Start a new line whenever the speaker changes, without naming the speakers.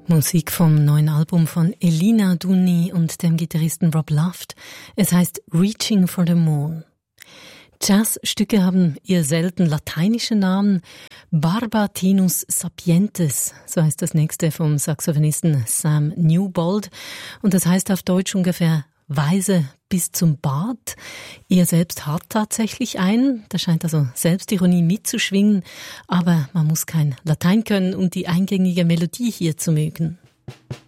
Musik vom neuen Album von Elina Duni und dem Gitarristen Rob Luft. Es heißt Reaching for the Moon. Jazzstücke haben eher selten lateinische Namen. Barbatinus Sapientes, so heißt das nächste vom Saxophonisten Sam Newbold. Und das heißt auf Deutsch ungefähr Weise bis zum Bart. Er selbst hat tatsächlich einen, da scheint also Selbstironie mitzuschwingen, aber man muss kein Latein können, um die eingängige Melodie hier zu mögen.